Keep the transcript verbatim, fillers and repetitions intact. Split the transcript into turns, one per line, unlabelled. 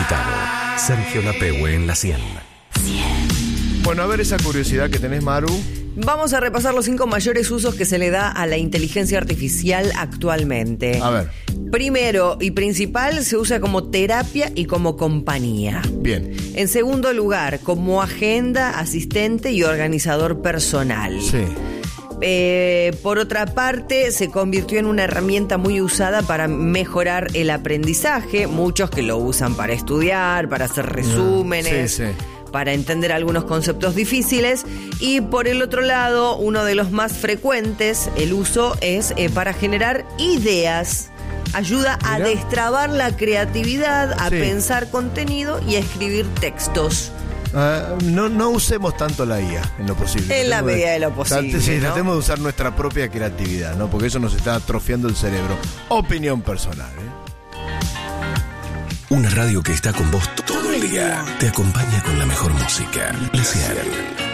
invitado, Sergio Lapehue en la cien.
Bueno, a ver esa curiosidad que tenés, Maru.
Vamos a repasar los cinco mayores usos que se le da a la inteligencia artificial actualmente.
A ver.
Primero y principal, se usa como terapia y como compañía.
Bien.
En segundo lugar, como agenda, asistente y organizador personal.
Sí.
Eh, por otra parte, se convirtió en una herramienta muy usada para mejorar el aprendizaje. Muchos que lo usan para estudiar, para hacer resúmenes,
Sí, sí.
para entender algunos conceptos difíciles. Y por el otro lado, uno de los más frecuentes, el uso es eh, para generar ideas. Ayuda a
Mirá.
destrabar la creatividad, a
Sí.
pensar contenido y a escribir textos.
Uh, no, no usemos tanto la I A en lo posible.
En la
Tratemos
medida de lo posible,
trate- Sí,
¿no?
tratemos de usar nuestra propia creatividad, ¿no? Porque eso nos está atrofiando el cerebro. Opinión personal, ¿eh?
Una radio que está con vos todo el día. Te acompaña con la mejor música. La cien.